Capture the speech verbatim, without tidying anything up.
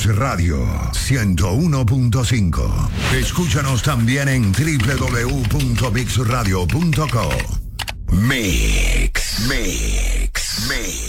Radio ciento uno punto cinco. Escúchanos también en doble u doble u doble u punto mix radio punto co. Mix, mix, mix.